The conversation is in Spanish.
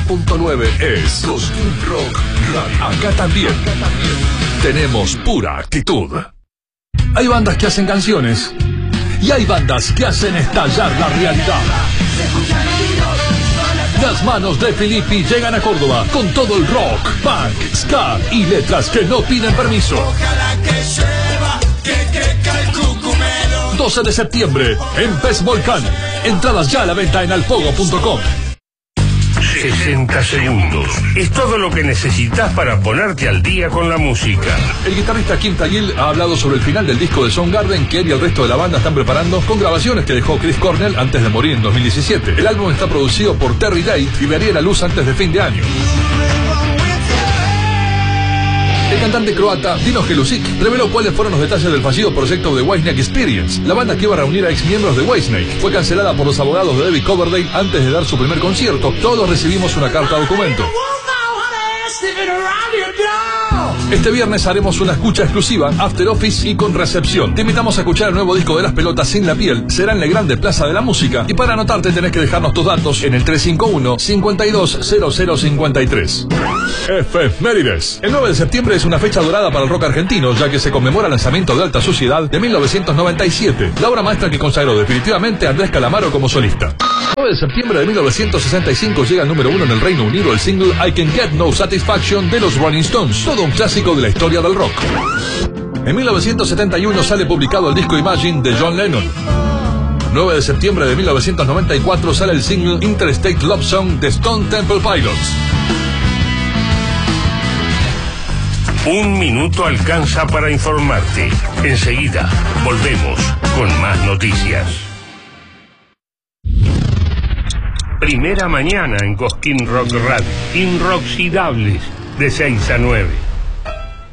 106.9 es Cosquín Rock Radio. Acá también tenemos pura actitud. Hay bandas que hacen canciones y hay bandas que hacen estallar la realidad. Las manos de Filippi llegan a Córdoba con todo el rock, punk, ska y letras que no piden permiso. 12 de septiembre en Pez Volcán. Entradas ya a la venta en alpogo.com. 60 segundos. Es todo lo que necesitas para ponerte al día con la música. El guitarrista Kim Thayil ha hablado sobre el final del disco de Soundgarden que él y el resto de la banda están preparando con grabaciones que dejó Chris Cornell antes de morir en 2017. El álbum está producido por Terry Date y vería la luz antes de fin de año. El cantante croata Dino Jelusic reveló cuáles fueron los detalles del fallido proyecto de Whitesnake Experience. La banda que iba a reunir a ex miembros de Whitesnake fue cancelada por los abogados de David Coverdale antes de dar su primer concierto. Todos recibimos una carta documento. Este viernes haremos una escucha exclusiva, After Office y con recepción. Te invitamos a escuchar el nuevo disco de Las Pelotas Sin la Piel. Será en la Grande Plaza de la Música. Y para anotarte tenés que dejarnos tus datos en el 351-520053. Efemérides. El 9 de septiembre es una fecha dorada para el rock argentino, ya que se conmemora el lanzamiento de Alta Suciedad de 1997, la obra maestra que consagró definitivamente a Andrés Calamaro como solista. El 9 de septiembre de 1965 llega al número 1 en el Reino Unido el single I Can Get No Satisfaction de los Rolling Stones, todo un clásico de la historia del rock. En 1971 sale publicado el disco Imagine de John Lennon. 9 de septiembre de 1994 sale el single Interstate Love Song de Stone Temple Pilots. Un minuto alcanza para informarte. Enseguida volvemos con más noticias. Primera mañana en Cosquín Rock Radio. Inroxidables de 6 a 9.